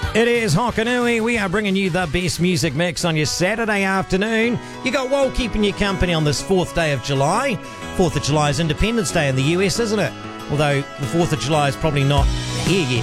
It is Hokanui. We are bringing you the best music mix on your Saturday afternoon. You got Wall keeping you company on this 4th day of July. 4th of July is Independence Day in the US, isn't it? Although the 4th of July is probably not here yet.